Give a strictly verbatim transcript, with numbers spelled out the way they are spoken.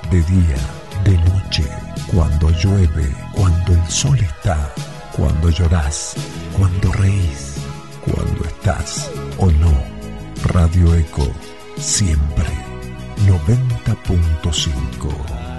de día, de noche, cuando llueve, cuando el sol está, cuando llorás, cuando reís, cuando estás o no. Radio Eco, siempre noventa punto cinco.